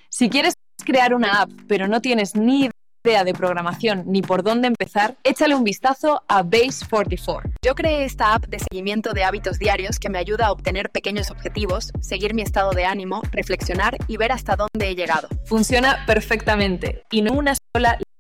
Si quieres crear una app, pero no tienes ni idea de programación ni por dónde empezar, échale un vistazo a Base44. Yo creé esta app de seguimiento de hábitos diarios que me ayuda a obtener pequeños objetivos, seguir mi estado de ánimo, reflexionar y ver hasta dónde he llegado. Funciona perfectamente y no una sola